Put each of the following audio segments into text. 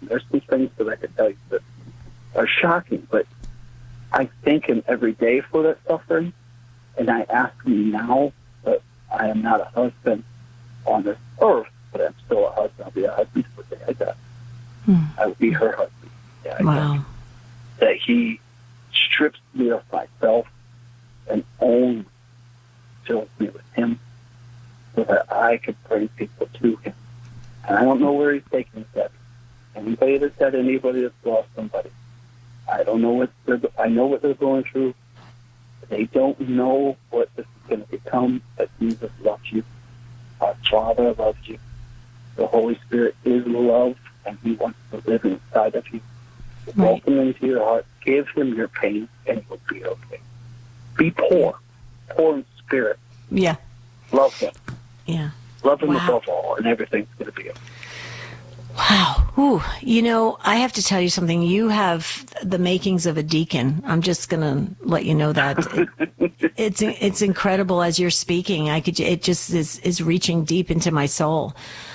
There's some things that I could tell you that are shocking, but I thank him every day for that suffering, and I ask him now that I am not a husband on this earth, but I'm still a husband. I'll be a husband to the day I die. I will be her husband. Yeah, wow. That he strips me of myself and only fills me with him so that I can bring people to him. And I don't know where he's taking that. Anybody that's had anybody that's lost somebody, I don't know I know what they're going through. They don't know what this is going to become, but Jesus loves you. Our Father loves you. The Holy Spirit is love, and he wants to live inside of you. Right. Welcome into your heart. Give him your pain, and you'll be okay. Be poor in spirit. Yeah. Love him. Yeah. Love him above all, and everything's going to be okay. Wow. Ooh. You know, I have to tell you something. You have the makings of a deacon. I'm just going to let you know that. It's incredible as you're speaking. It just is reaching deep into my soul.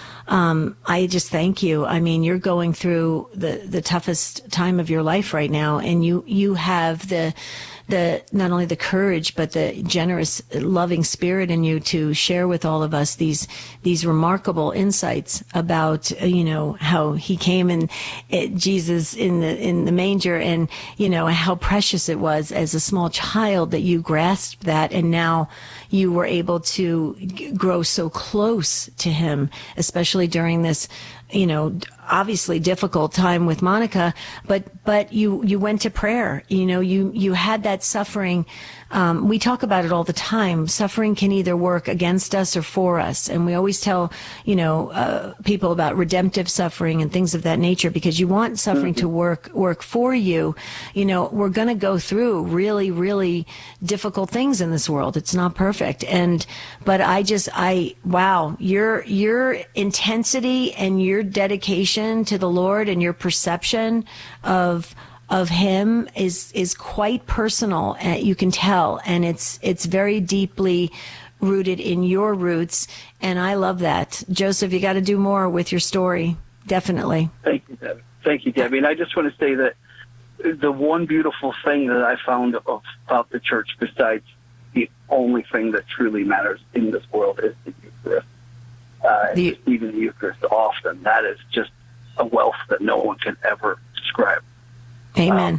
I just thank you. I mean, you're going through the toughest time of your life right now, and you have the not only the courage but the generous, loving spirit in you to share with all of us these remarkable insights about how he came and Jesus in the manger, and how precious it was as a small child that you grasped that, and now you were able to grow so close to him, especially during this obviously difficult time with Monica, but you went to prayer. You had that suffering. We talk about it all the time. Suffering can either work against us or for us. And we always tell, people about redemptive suffering and things of that nature, because you want suffering to work for you. We're going to go through really, really difficult things in this world. It's not perfect. But wow, your intensity and your dedication to the Lord and your perception of him is quite personal. You can tell, and it's very deeply rooted in your roots, and I love that. Joseph, you got to do more with your story, definitely. Thank you, Debbie. And I just want to say that the one beautiful thing that I found about the church, besides the only thing that truly matters in this world, is the Eucharist. Even the Eucharist often, that is just a wealth that no one can ever describe. Amen.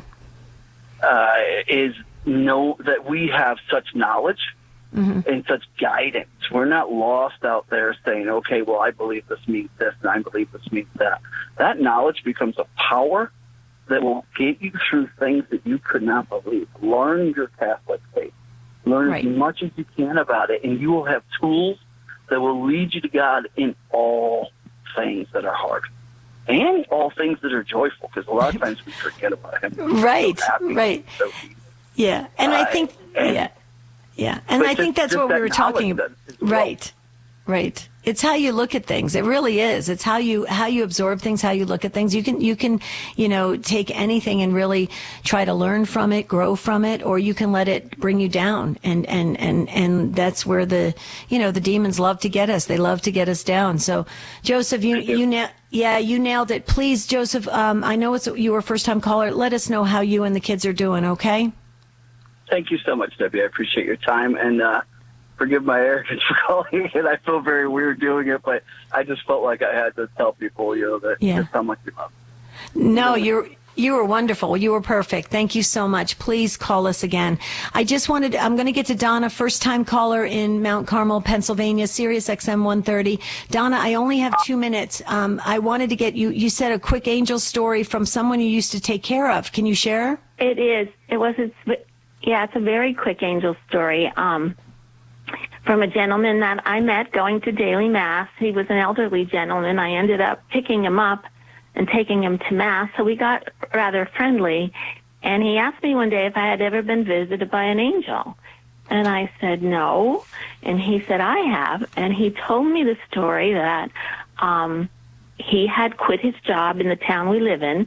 Is know that we have such knowledge and such guidance. We're not lost out there saying, okay, well, I believe this means this and I believe this means that. That knowledge becomes a power that will get you through things that you could not believe. Learn your Catholic faith. Learn as much as you can about it, and you will have tools that will lead you to God in all things that are hard. And all things that are joyful, because a lot of times we forget about him. Right. So yeah, and I think, and I think that's what we were talking about. Right. It's how you look at things. It really is. It's how you absorb things, how you look at things. You can take anything and really try to learn from it, grow from it, or you can let it bring you down. And that's where the demons love to get us. They love to get us down. So Joseph, you nailed it. Please, Joseph, I know you were a first time caller. Let us know how you and the kids are doing, okay? Thank you so much, Debbie. I appreciate your time, and forgive my arrogance for calling it. I feel very weird doing it, but I just felt like I had to tell people, that just how much you love. No, you were wonderful. You were perfect. Thank you so much. Please call us again. I'm going to get to Donna, first time caller in Mount Carmel, Pennsylvania, Sirius XM 130. Donna, I only have 2 minutes. I wanted to get you said a quick angel story from someone you used to take care of. Can you share? It is. It's a very quick angel story. From a gentleman that I met going to daily Mass. He was an elderly gentleman. I ended up picking him up and taking him to Mass, so we got rather friendly. And he asked me one day if I had ever been visited by an angel. And I said no. And he said, I have. And he told me the story that he had quit his job in the town we live in,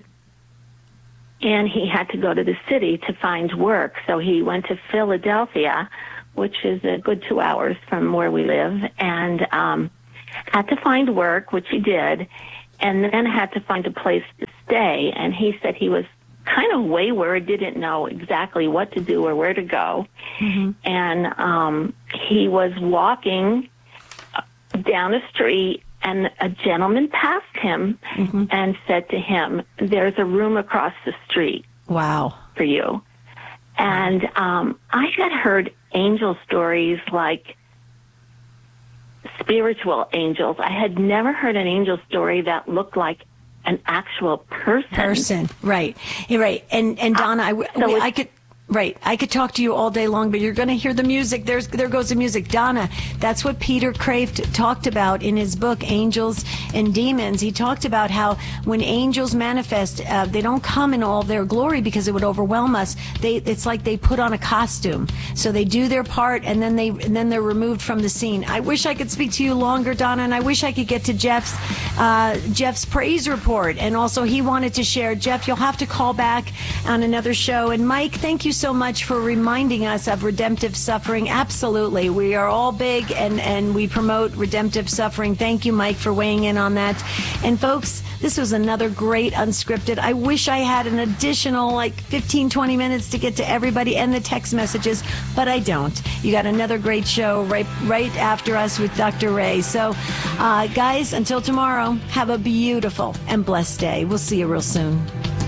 and he had to go to the city to find work. So he went to Philadelphia, which is a good 2 hours from where we live, and had to find work, which he did, and then had to find a place to stay. And he said he was kind of wayward, didn't know exactly what to do or where to go. Mm-hmm. And he was walking down the street, and a gentleman passed him mm-hmm. and said to him, "There's a room across the street." Wow. For you. And I had heard angel stories, like spiritual angels. I had never heard an angel story that looked like an actual person. Right. Right. And Donna, I could talk to you all day long, but you're going to hear the music. There goes the music. Donna, that's what Peter Kraft talked about in his book, Angels and Demons. He talked about how when angels manifest, they don't come in all their glory because it would overwhelm us. It's like they put on a costume. So they do their part, and then they're removed from the scene. I wish I could speak to you longer, Donna, and I wish I could get to Jeff's praise report. And also, he wanted to share. Jeff, you'll have to call back on another show. And Mike, thank you so much for reminding us of redemptive suffering. Absolutely. We are all big and we promote redemptive suffering. Thank you, Mike, for weighing in on that. And folks, this was another great Unscripted. I wish I had an additional 15, 20 minutes to get to everybody and the text messages, but I don't. You got another great show right after us with Dr. Ray. So, guys, until tomorrow, have a beautiful and blessed day. We'll see you real soon.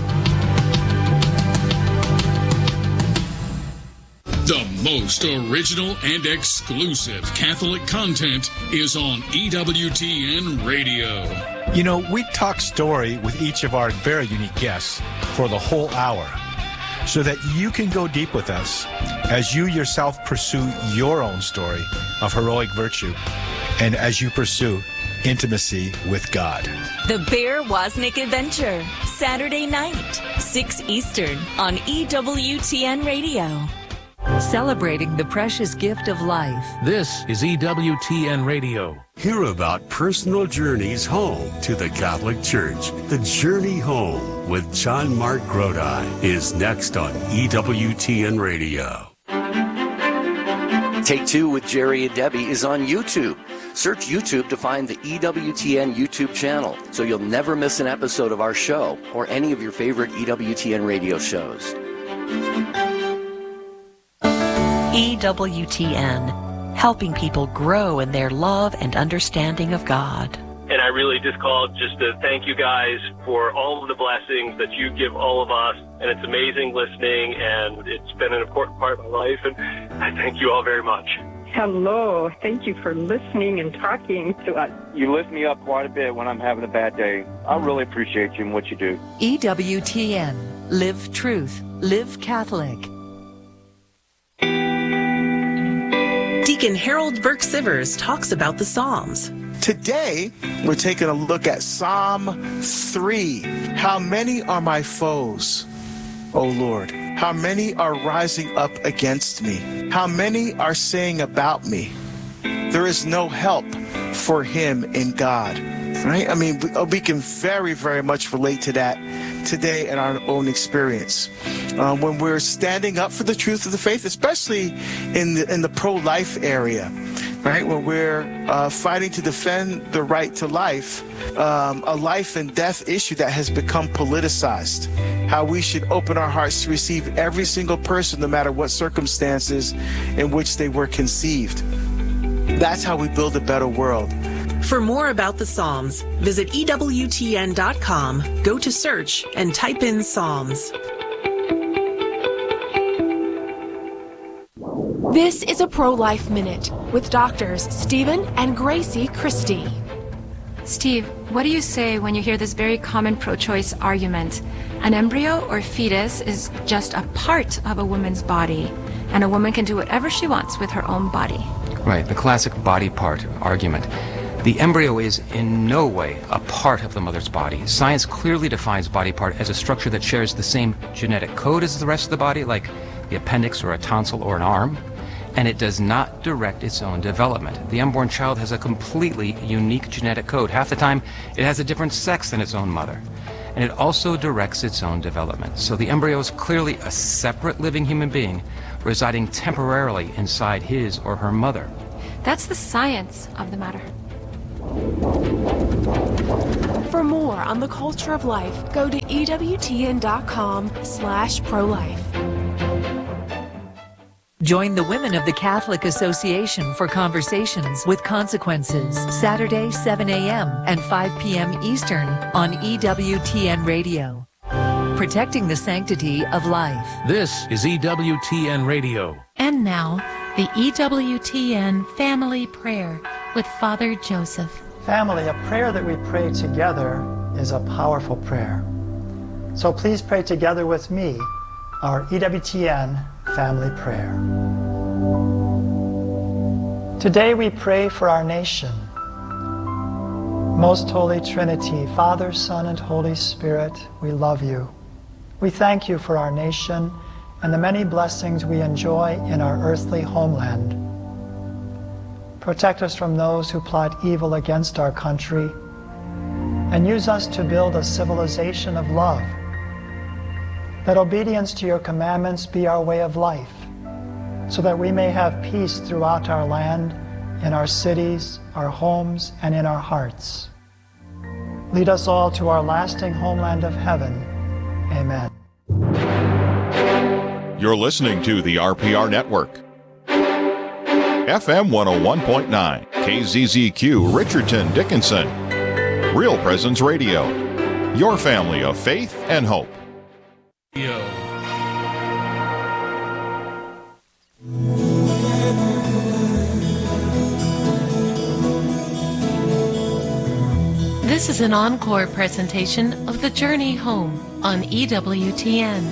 The most original and exclusive Catholic content is on EWTN Radio. You know, we talk story with each of our very unique guests for the whole hour so that you can go deep with us as you yourself pursue your own story of heroic virtue and as you pursue intimacy with God. The Bear Wozniak Adventure, Saturday night, 6 Eastern on EWTN Radio. Celebrating the precious gift of life. This is EWTN Radio. Hear about personal journeys home to the Catholic Church. The Journey Home with John Mark Grodi is next on EWTN Radio. Take Two with Jerry and Debbie is on YouTube. Search YouTube to find the EWTN YouTube channel so you'll never miss an episode of our show or any of your favorite EWTN radio shows. EWTN, helping people grow in their love and understanding of God. And I really just called just to thank you guys for all of the blessings that you give all of us. And it's amazing listening, and it's been an important part of my life. And I thank you all very much. Hello. Thank you for listening and talking to us. You lift me up quite a bit when I'm having a bad day. I really appreciate you and what you do. EWTN, live truth, live Catholic. Deacon Harold Burke-Sivers talks about the Psalms. Today, we're taking a look at Psalm 3. How many are my foes, O Lord? How many are rising up against me? How many are saying about me, there is no help for him in God? Right? I mean, we can very, very much relate to that today in our own experience. When we're standing up for the truth of the faith, especially in the pro-life area, right? When we're fighting to defend the right to life, a life and death issue that has become politicized. How we should open our hearts to receive every single person, no matter what circumstances in which they were conceived. That's how we build a better world. For more about the Psalms, visit EWTN.com, go to search, and type in Psalms. This is a Pro-Life Minute with doctors Stephen and Gracie Christie. Steve, what do you say when you hear this very common pro-choice argument? An embryo or fetus is just a part of a woman's body, and a woman can do whatever she wants with her own body. Right, the classic body part argument. The embryo is in no way a part of the mother's body. Science clearly defines body part as a structure that shares the same genetic code as the rest of the body, like the appendix or a tonsil or an arm, and it does not direct its own development. The unborn child has a completely unique genetic code. Half the time, it has a different sex than its own mother, and it also directs its own development. So the embryo is clearly a separate living human being residing temporarily inside his or her mother. That's the science of the matter. For more on the culture of life, go to EWTN.com/pro-life. Join the Women of the Catholic Association for Conversations with Consequences, Saturday, 7 a.m. and 5 p.m. Eastern on EWTN Radio. Protecting the sanctity of life. This is EWTN Radio. And now, the EWTN Family Prayer with Father Joseph. Family, a prayer that we pray together is a powerful prayer. So please pray together with me our EWTN Family Prayer. Today we pray for our nation. Most Holy Trinity, Father, Son, and Holy Spirit, we love you. We thank you for our nation and the many blessings we enjoy in our earthly homeland. Protect us from those who plot evil against our country, and use us to build a civilization of love. Let obedience to your commandments be our way of life, so that we may have peace throughout our land, in our cities, our homes, and in our hearts. Lead us all to our lasting homeland of heaven. Amen. You're listening to the RPR Network. FM 101.9, KZZQ, Richardson, Dickinson. Real Presence Radio. Your family of faith and hope. This is an encore presentation of The Journey Home on EWTN.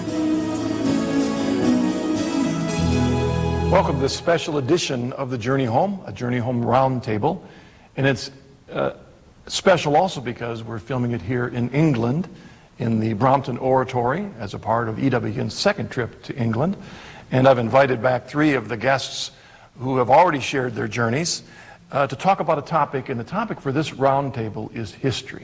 Welcome to this special edition of The Journey Home, a Journey Home Roundtable. And it's special also because we're filming it here in England, in the Brompton Oratory, as a part of EWTN's second trip to England. And I've invited back 3 of the guests who have already shared their journeys to talk about a topic, and the topic for this roundtable is history.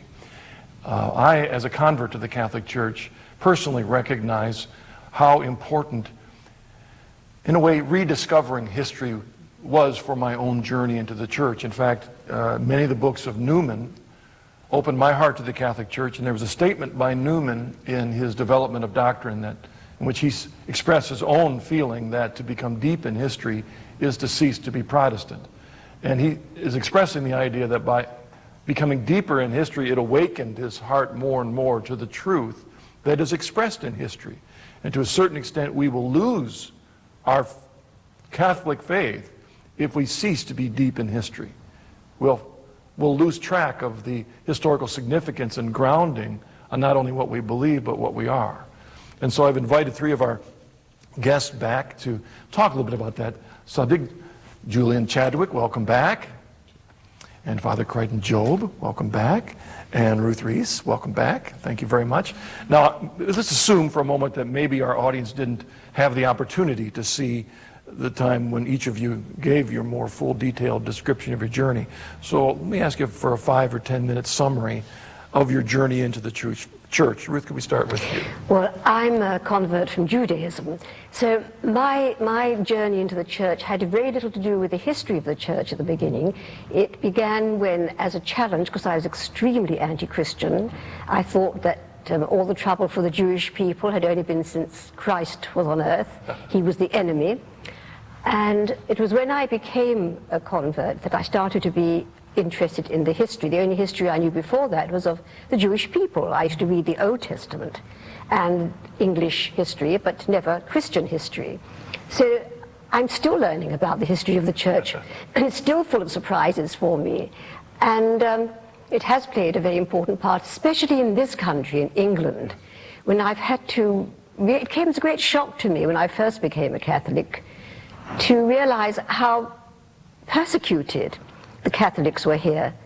I, as a convert to the Catholic Church, personally recognize how important, in a way, rediscovering history was for my own journey into the Church. In fact, many of the books of Newman opened my heart to the Catholic Church, and there was a statement by Newman in his Development of Doctrine in which he expressed his own feeling that to become deep in history is to cease to be Protestant. And he is expressing the idea that by becoming deeper in history, it awakened his heart more and more to the truth that is expressed in history. And to a certain extent, we will lose our Catholic faith if we cease to be deep in history. We'll lose track of the historical significance and grounding on not only what we believe, but what we are. And so I've invited 3 of our guests back to talk a little bit about that subject. Julian Chadwick, welcome back. And Father Crichton Job, welcome back. And Ruth Reese, welcome back. Thank you very much. Now, let's assume for a moment that maybe our audience didn't have the opportunity to see the time when each of you gave your more full detailed description of your journey. So let me ask you for a 5 or 10 minute summary of your journey into the church. Ruth, can we start with you? Well, I'm a convert from Judaism. So my journey into the church had very little to do with the history of the church at the beginning. It began when, as a challenge, because I was extremely anti-Christian, I thought that all the trouble for the Jewish people had only been since Christ was on earth. He was the enemy. And it was when I became a convert that I started to be interested in the history. The only history I knew before that was of the Jewish people. I used to read the Old Testament and English history, but never Christian history. So I'm still learning about the history of the church, and it's still full of surprises for me. And it has played a very important part, especially in this country, in England, when I've had to, it came as a great shock to me when I first became a Catholic, to realize how persecuted the Catholics were here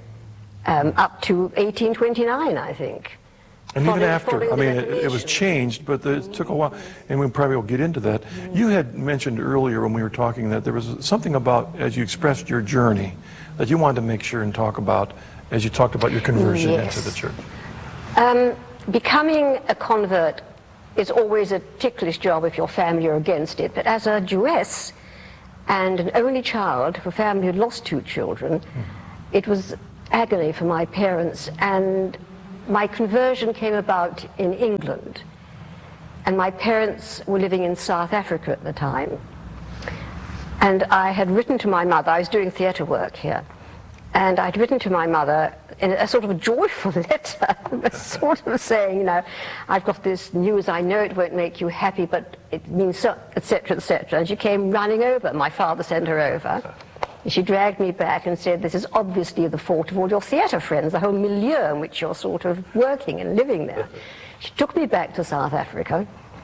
up to 1829, I think. And even after, I mean, it was changed, but it took a while, and we probably will get into that. You had mentioned earlier when we were talking that there was something about, as you expressed your journey, that you wanted to make sure and talk about as you talked about your conversion into the church. Becoming a convert is always a ticklish job if your family are against it, but as a Jewess and an only child of a family who lost 2 children, it was agony for my parents, and my conversion came about in England, and my parents were living in South Africa at the time. And I had written to my mother, I was doing theatre work here, and I'd written to my mother in a sort of a joyful letter, sort of saying, you know, I've got this news, I know it won't make you happy, but it means so, etc., etc. And she came running over. My father sent her over. And she dragged me back and said, this is obviously the fault of all your theatre friends, the whole milieu in which you're sort of working and living there. She took me back to South Africa,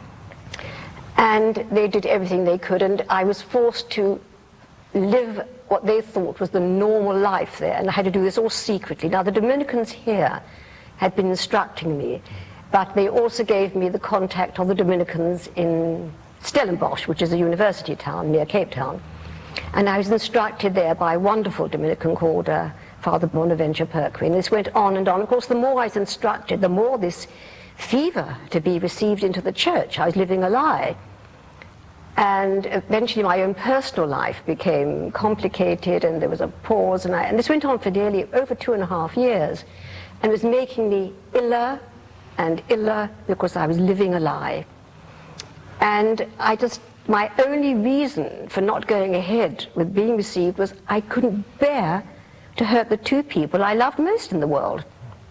and they did everything they could, and I was forced to live what they thought was the normal life there, and I had to do this all secretly. Now, the Dominicans here had been instructing me, but they also gave me the contact of the Dominicans in Stellenbosch, which is a university town near Cape Town. And I was instructed there by a wonderful Dominican called Father Bonaventure Perquin. This went on and on. Of course, the more I was instructed, the more this fever to be received into the church. I was living a lie. And eventually my own personal life became complicated, and there was a pause, and this went on for nearly over 2.5 years, and was making me iller and iller because I was living a lie. And my only reason for not going ahead with being received was I couldn't bear to hurt the two people I loved most in the world.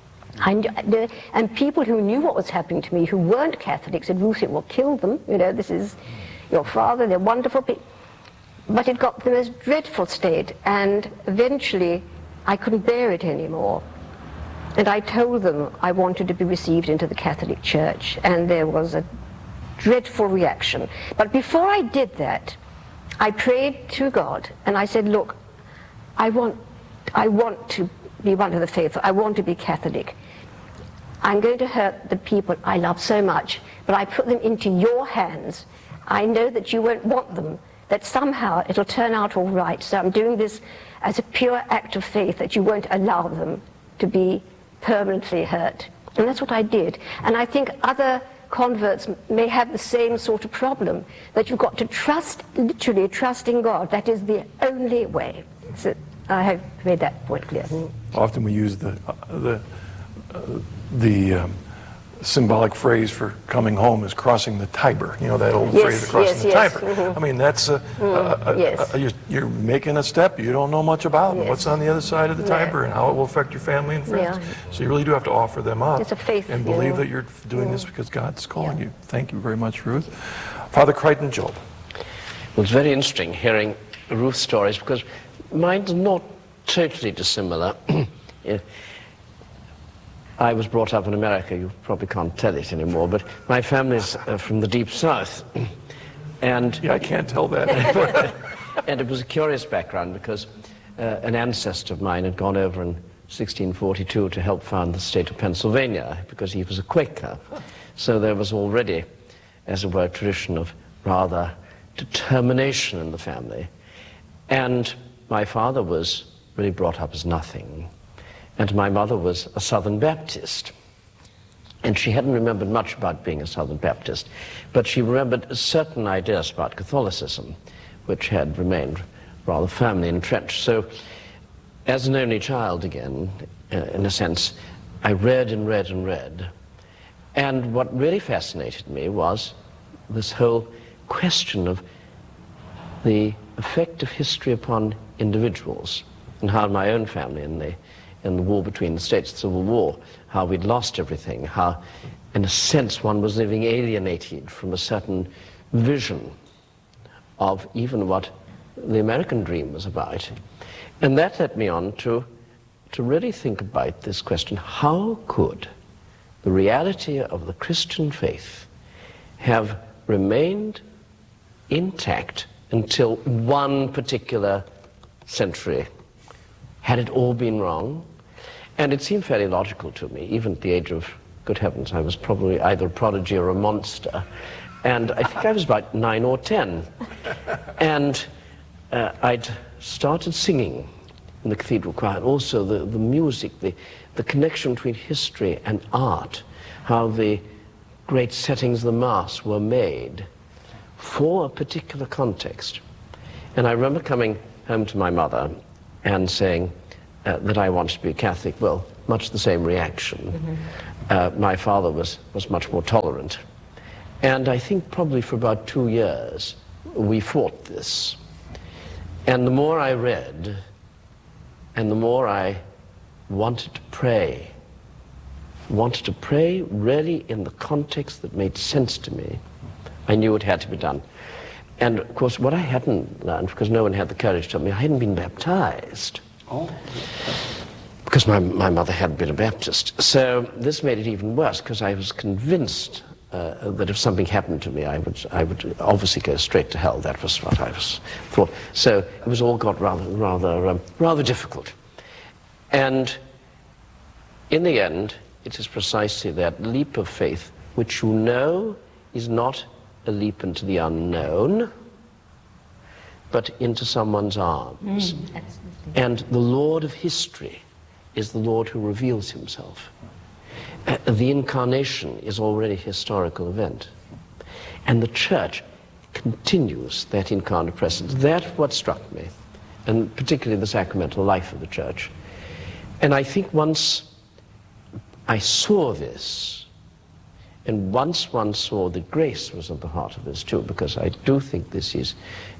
And people who knew what was happening to me, who weren't Catholics, said, Ruth, it will kill them, you know, this is your father, they're wonderful people. But it got to the most dreadful state, and eventually I couldn't bear it anymore. And I told them I wanted to be received into the Catholic Church, and there was a dreadful reaction. But before I did that, I prayed to God, and I said, look, I want to be one of the faithful. I want to be Catholic. I'm going to hurt the people I love so much, but I put them into your hands. I know that you won't want them, that somehow it'll turn out all right. So I'm doing this as a pure act of faith, that you won't allow them to be permanently hurt. And that's what I did. And I think other converts may have the same sort of problem, that you've got to trust, literally trust in God. That is the only way. So I have made that point clear. Often we use the symbolic phrase for coming home is crossing the Tiber. You know that old phrase of crossing the Tiber. Mm-hmm. I mean, that's you're making a step you don't know much about. What's on the other side of the Tiber and how it will affect your family and friends. So you really do have to offer them up. It's a faith, and believe that you're doing this because God's calling you. Thank you very much, Ruth. Father Crichton Job. Well, it's very interesting hearing Ruth's stories because mine's not totally dissimilar. I was brought up in America. You probably can't tell it anymore, but my family's from the deep south. And yeah, I can't tell that. And it was a curious background because an ancestor of mine had gone over in 1642 to help found the state of Pennsylvania because he was a Quaker. So there was already, as it were, a tradition of rather determination in the family. And my father was really brought up as nothing. And my mother was a Southern Baptist. And she hadn't remembered much about being a Southern Baptist, but she remembered certain ideas about Catholicism, which had remained rather firmly entrenched. So, as an only child again, in a sense, I read and read and read. And what really fascinated me was this whole question of the effect of history upon individuals, and how my own family in the war between the states, the Civil War, how we'd lost everything, how, in a sense, one was living alienated from a certain vision of even what the American dream was about. And that led me on to really think about this question: how could the reality of the Christian faith have remained intact until one particular century? Had it all been wrong? And it seemed fairly logical to me, even at the age of, good heavens, I was probably either a prodigy or a monster. And I think I was about 9 or 10. And I'd started singing in the cathedral choir, and also the music, the connection between history and art, how the great settings of the Mass were made for a particular context. And I remember coming home to my mother and saying that I wanted to be a Catholic. Well, much the same reaction. My father was much more tolerant. And I think probably for about 2 years we fought this. And the more I read, and the more I wanted to pray really in the context that made sense to me, I knew it had to be done. And of course, what I hadn't learned, because no one had the courage to tell me, I hadn't been baptized. Oh. Because my mother had been a Baptist. So this made it even worse, because I was convinced that if something happened to me, I would obviously go straight to hell. That was what I thought. So it was all got rather difficult. And in the end, it is precisely that leap of faith, which you know is not a leap into the unknown, but into someone's arms. And the Lord of history is the Lord who reveals himself. The incarnation is already a historical event. And the church continues that incarnate presence. That's what struck me, and particularly the sacramental life of the church. And I think once I saw this, and once one saw that grace was at the heart of this too, because I do think this is,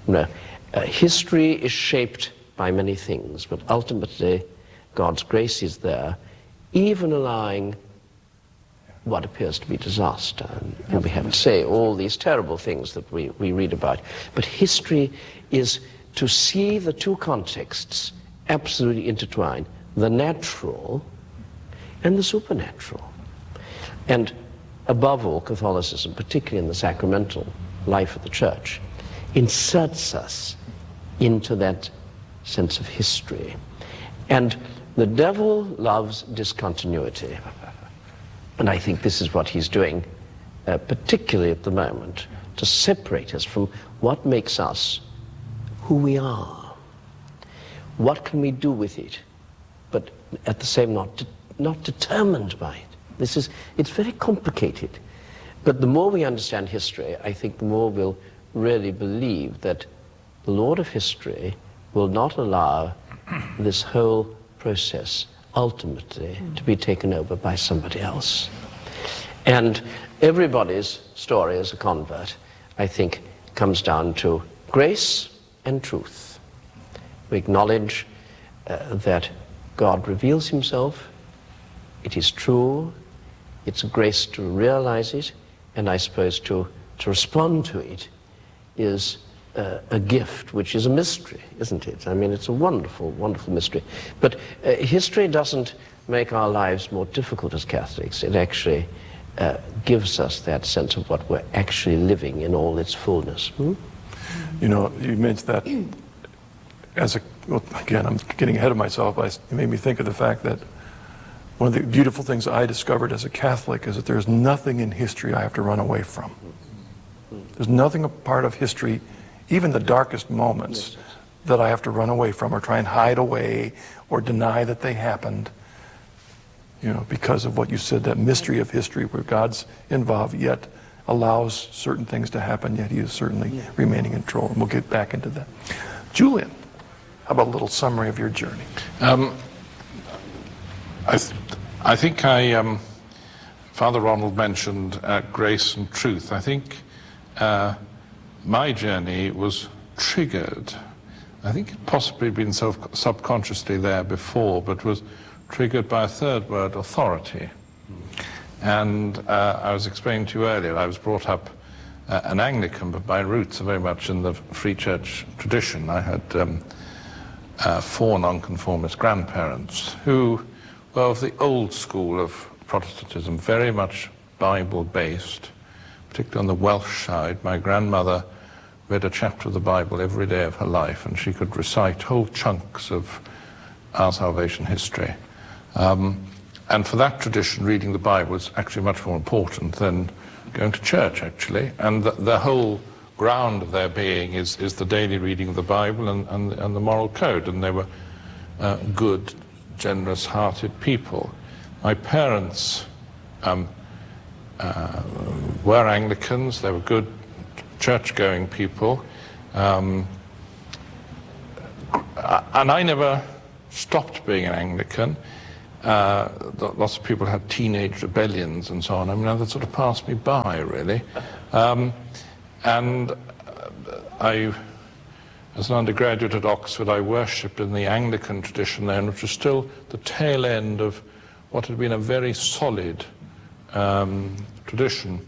history is shaped by many things, but ultimately God's grace is there, even allowing what appears to be disaster. And we have to say all these terrible things that we read about. But history is to see the two contexts absolutely intertwined, the natural and the supernatural. And above all, Catholicism, particularly in the sacramental life of the church, inserts us into that sense of history. And the devil loves discontinuity. And I think this is what he's doing, particularly at the moment, to separate us from what makes us who we are. What can we do with it, but at the same not determined by it. It's very complicated. But the more we understand history, I think the more we'll really believe that the Lord of history will not allow this whole process ultimately to be taken over by somebody else. And everybody's story as a convert, I think, comes down to grace and truth. We acknowledge that God reveals himself. It is true. It's a grace to realize it, and I suppose to respond to it is a gift, which is a mystery, isn't it? I mean, it's a wonderful, wonderful mystery. But history doesn't make our lives more difficult as Catholics. It actually gives us that sense of what we're actually living in all its fullness. You know, you mentioned that again, I'm getting ahead of myself, but it made me think of the fact that one of the beautiful things I discovered as a Catholic is that there's nothing in history I have to run away from. There's nothing a part of history, even the darkest moments, that I have to run away from or try and hide away or deny that they happened, because of what you said, that mystery of history where God's involved yet allows certain things to happen, yet he is certainly remaining in control. And we'll get back into that. Julian, how about a little summary of your journey? I think Father Ronald mentioned grace and truth. I think my journey was triggered. I think it possibly been subconsciously there before, but was triggered by a third word, authority. And I was explaining to you earlier, I was brought up an Anglican, but my roots are very much in the Free Church tradition. I had 4 nonconformist grandparents who were of the old school of Protestantism, very much Bible-based, particularly on the Welsh side. My grandmother read a chapter of the Bible every day of her life, and she could recite whole chunks of our salvation history. And for that tradition, reading the Bible is actually much more important than going to church, actually. And the whole ground of their being is the daily reading of the Bible and the moral code. And they were good, generous-hearted people. My parents were Anglicans. They were good, church-going people. And I never stopped being an Anglican. Lots of people had teenage rebellions and so on. I mean, that sort of passed me by, really. And as an undergraduate at Oxford, I worshipped in the Anglican tradition then, which was still the tail end of what had been a very solid tradition.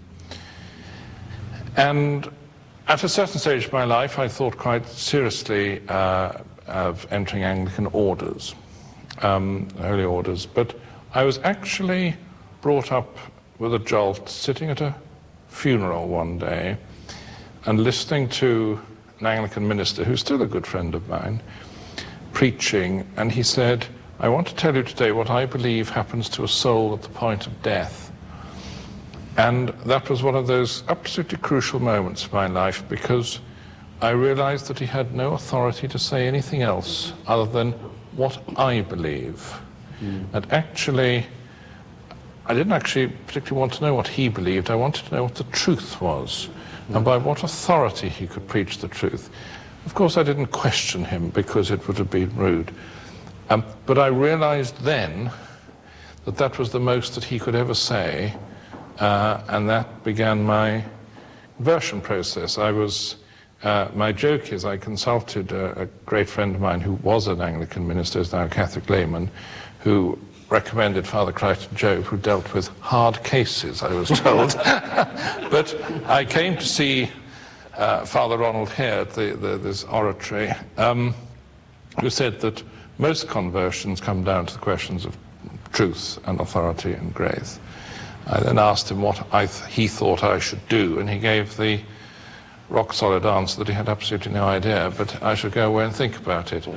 And at a certain stage of my life, I thought quite seriously of entering Anglican orders, holy orders. But I was actually brought up with a jolt, sitting at a funeral one day and listening to an Anglican minister, who's still a good friend of mine, preaching, and he said, "I want to tell you today what I believe happens to a soul at the point of death." And that was one of those absolutely crucial moments of my life, because I realized that he had no authority to say anything else other than what I believe. And actually, I didn't actually particularly want to know what he believed. I wanted to know what the truth was, and by what authority he could preach the truth. Of course, I didn't question him, because it would have been rude. But I realized then that that was the most that he could ever say, and that began my conversion process. My joke is I consulted a great friend of mine who was an Anglican minister, is now a Catholic layman, who recommended Father Crichton Job, who dealt with hard cases, I was told. But I came to see Father Ronald Hare at this oratory, who said that most conversions come down to the questions of truth and authority and grace. I then asked him what he thought I should do, and he gave the rock-solid answer that he had absolutely no idea, but I should go away and think about it.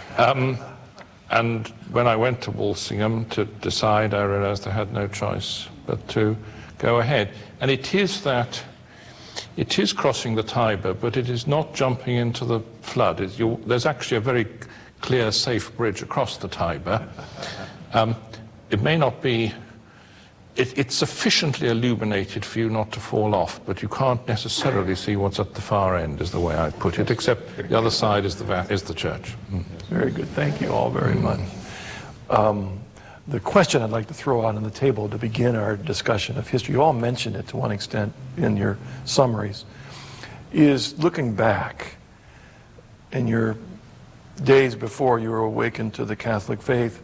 And when I went to Walsingham to decide, I realized I had no choice but to go ahead. And it is crossing the Tiber, but it is not jumping into the flood. There's actually a very clear, safe bridge across the Tiber. It may not be... It's sufficiently illuminated for you not to fall off, but you can't necessarily see what's at the far end, is the way I'd put it, except the other side is the church. Very good. Thank you all very much. The question I'd like to throw out on the table to begin our discussion of history, you all mentioned it to one extent in your summaries, is looking back in your days before you were awakened to the Catholic faith,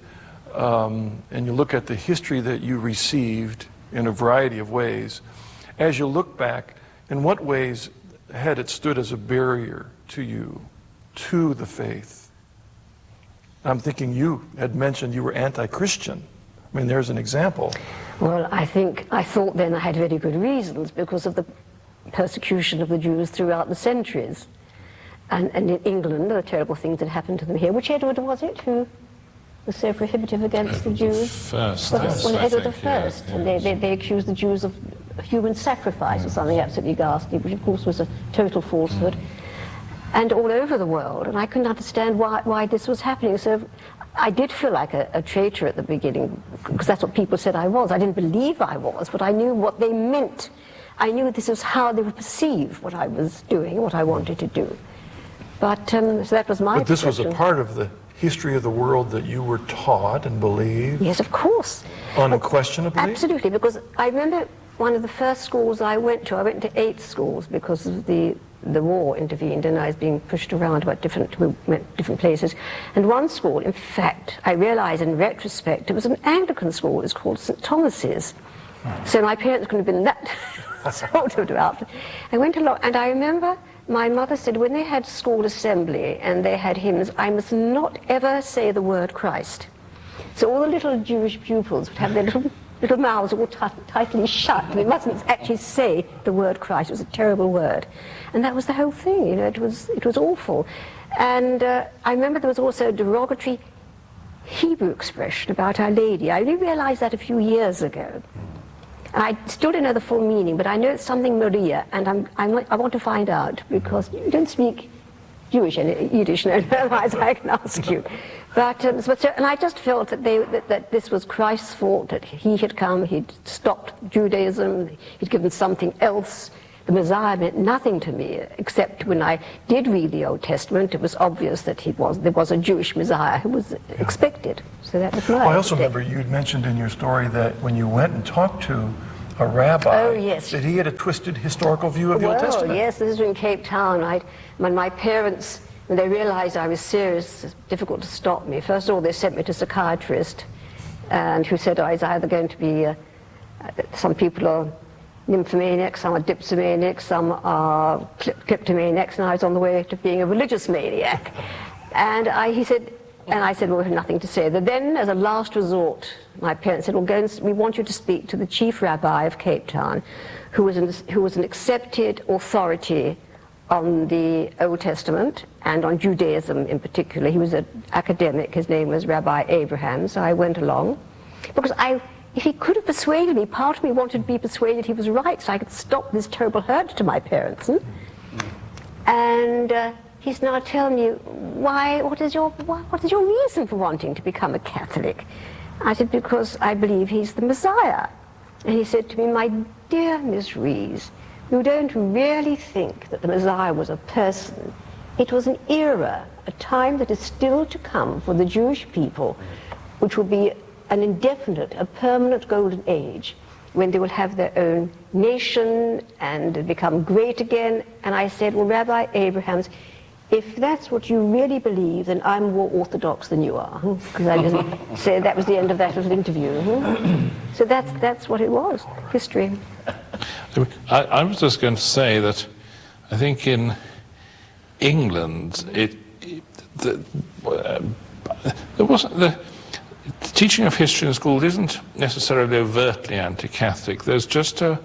and you look at the history that you received in a variety of ways. As you look back, in what ways had it stood as a barrier to you, to the faith? I'm thinking you had mentioned you were anti-Christian. I mean, there's an example. Well, I thought then I had very good reasons because of the persecution of the Jews throughout the centuries. And in England, the terrible things that happened to them here. Which Edward was it who was so prohibitive against the Jews? Edward the First. And they accused the Jews of human sacrifice or something absolutely ghastly, which of course was a total falsehood. And all over the world, and I couldn't understand why this was happening. So I did feel like a traitor at the beginning, because that's what people said I was. I didn't believe I was, but I knew what they meant. I knew this was how they would perceive what I was doing, what I wanted to do. But so that was my perception. But this was a part of the history of the world that you were taught and believed? Yes, of course. Unquestionably? Absolutely, because I remember one of the first schools I went to 8 schools because of the war intervened and I was being pushed around about different places. And one school, in fact, I realized in retrospect, it was an Anglican school. It was called St. Thomas's. So my parents couldn't have been that sort of devout. I went along, and I remember my mother said when they had school assembly and they had hymns, I must not ever say the word Christ. So all the little Jewish pupils would have their little mouths all tightly shut. They mustn't actually say the word Christ. It was a terrible word. And that was the whole thing, you know, it was awful. And I remember there was also a derogatory Hebrew expression about Our Lady. I only realized that a few years ago. And I still don't know the full meaning, but I know it's something Maria, and I want to find out, because you don't speak Jewish and Yiddish, no, otherwise I can ask you. But and I just felt that that this was Christ's fault, that he had come, he'd stopped Judaism, he'd given something else. the Messiah meant nothing to me, except when I did read the Old Testament, it was obvious that there was a Jewish Messiah who was expected. So that was my I also remember you'd mentioned in your story that when you went and talked to a rabbi, that he had a twisted historical view of the Old Testament. Yes, this is in Cape Town. When my parents, when they realized I was serious, it's difficult to stop me. First of all, they sent me to a psychiatrist, and who said I was either going to be, some people are nymphomaniacs, some are dipsomaniacs, some are kleptomaniacs, and I was on the way to being a religious maniac. And I said, well, we have nothing to say. Then, as a last resort, my parents said, well, we want you to speak to the chief rabbi of Cape Town, who was an accepted authority on the Old Testament and on Judaism in particular. He was an academic. His name was Rabbi Abraham, so I went along. Because if he could have persuaded me, part of me wanted to be persuaded he was right so I could stop this terrible hurt to my parents. And he's now telling me, what is your reason for wanting to become a Catholic? I said, because I believe he's the Messiah. And he said to me, my dear Miss Rees, you don't really think that the Messiah was a person. It was an era, a time that is still to come for the Jewish people, which will be an indefinite, a permanent golden age, when they will have their own nation and become great again. And I said, well, Rabbi Abrahams, if that's what you really believe, then I'm more orthodox than you are. Because I didn't say that was the end of that little interview. So that's what it was, history. I was just going to say that I think in England, the teaching of history in school isn't necessarily overtly anti-Catholic. There's just a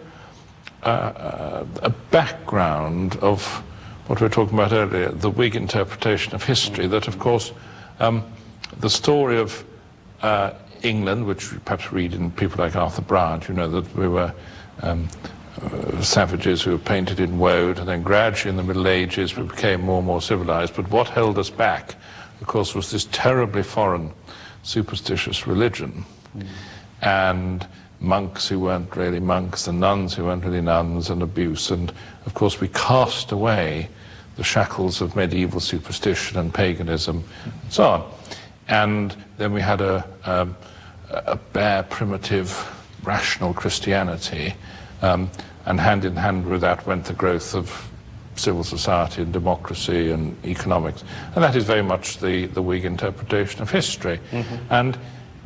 background of what we were talking about earlier, the Whig interpretation of history, that of course the story of England, which we perhaps read in people like Arthur Bryant, you know, that we were savages who were painted in woad, and then gradually in the Middle Ages we became more and more civilized. But what held us back, of course, was this terribly foreign superstitious religion, and monks who weren't really monks, and nuns who weren't really nuns, and abuse. And of course we cast away the shackles of medieval superstition and paganism and so on. And then we had a bare, primitive, rational Christianity, and hand in hand with that went the growth of civil society and democracy and economics. And that is very much the Whig interpretation of history. And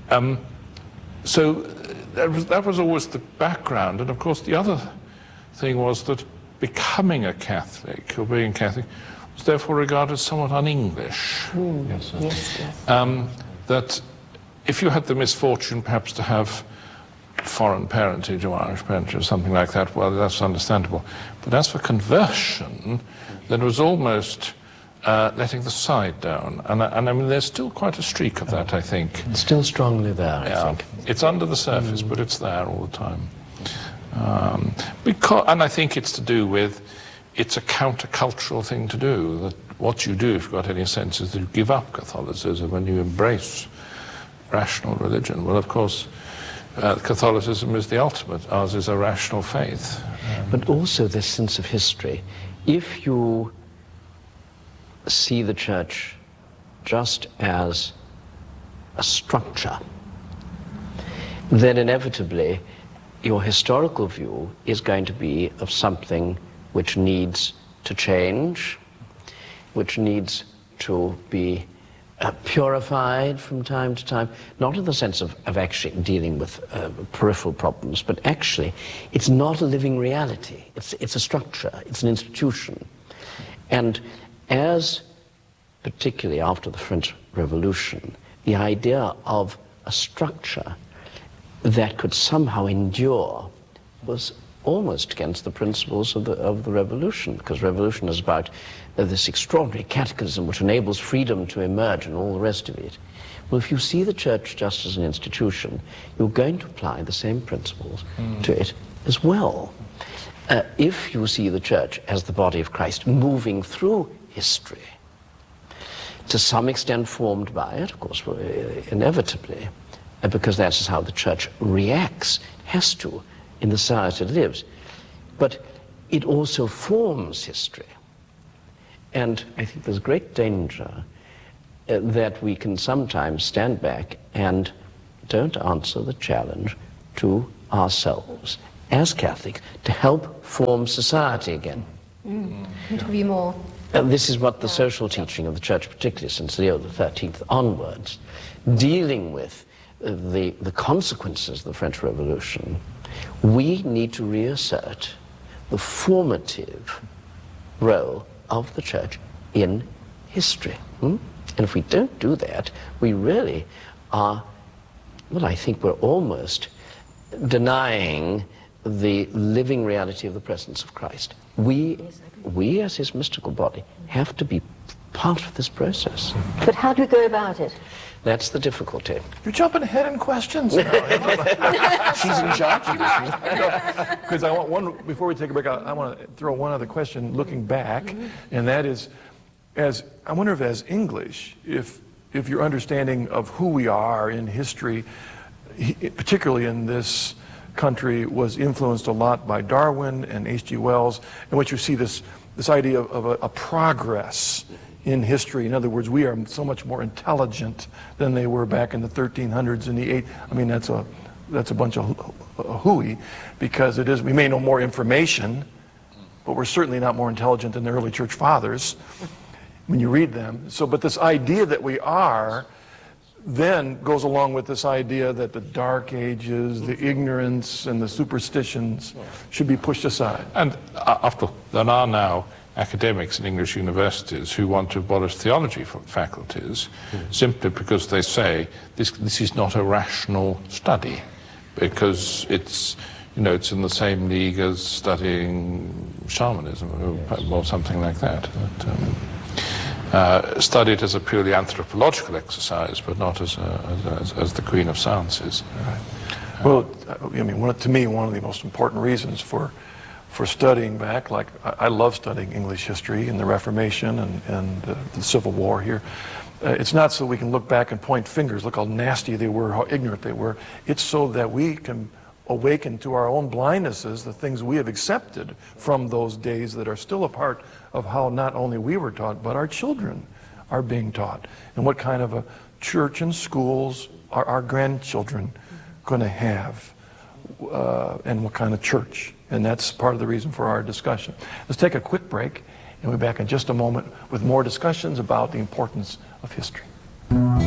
so that was always the background. And of course the other thing was that becoming a Catholic, or being Catholic, was therefore regarded as somewhat un-English. That if you had the misfortune perhaps to have foreign parentage or Irish parentage or something like that, well, that's understandable. But as for conversion, then it was almost letting the side down. And I mean, there's still quite a streak of that, I think. It's still strongly there, I think. It's under the surface, but it's there all the time. And I think it's to do with, it's a countercultural thing to do. That what you do, if you've got any sense, is that you give up Catholicism and you embrace rational religion. Well, of course, Catholicism is the ultimate. Ours is a rational faith. But also this sense of history. If you see the church just as a structure, then inevitably your historical view is going to be of something which needs to change, which needs to be purified from time to time, not in the sense of actually dealing with peripheral problems, but actually it's not a living reality. It's a structure, it's an institution. And as, particularly after the French Revolution, the idea of a structure that could somehow endure was almost against the principles of the revolution, because revolution is about this extraordinary catechism which enables freedom to emerge and all the rest of it. Well, if you see the church just as an institution, you're going to apply the same principles to it as well. If you see the church as the body of Christ moving through history, to some extent formed by it, of course, inevitably, because that's how the church reacts, has to, in the society it lives. But it also forms history. And I think there's great danger that we can sometimes stand back and don't answer the challenge to ourselves as Catholics to help form society again. To be more. This is what the social teaching of the Church, particularly since Leo XIII onwards, dealing with the consequences of the French Revolution, we need to reassert the formative role of the Church in history. And if we don't do that, we really are, well, I think we're almost denying the living reality of the presence of Christ. We as his mystical body have to be part of this process. But how do we go about it? That's the difficulty. You're jumping ahead in questions now. She's in charge. Because I want one, before we take a break, I want to throw one other question looking back, and that is, I wonder if as English, if your understanding of who we are in history, particularly in this country, was influenced a lot by Darwin and H.G. Wells, in which you see this idea of a progress in history. In other words, we are so much more intelligent than they were back in the 1300s and the 8. I mean, that's a bunch of hooey, because it is. We may know more information, but we're certainly not more intelligent than the early church fathers when you read them. So, but this idea that we are then goes along with this idea that the Dark Ages, the ignorance, and the superstitions should be pushed aside. And after all, there are now academics in English universities who want to abolish theology faculties simply because they say this is not a rational study, because it's, you know, it's in the same league as studying shamanism or something like that. Studied as a purely anthropological exercise, but not as the Queen of Sciences. Well, I mean, to me, one of the most important reasons for studying back, like I love studying English history and the Reformation and the Civil War here. It's not so we can look back and point fingers, look how nasty they were, how ignorant they were. It's so that we can awaken to our own blindnesses the things we have accepted from those days that are still a part of how not only we were taught, but our children are being taught. And what kind of a church and schools are our grandchildren going to have, and what kind of church. And that's part of the reason for our discussion. Let's take a quick break, and we'll be back in just a moment with more discussions about the importance of history.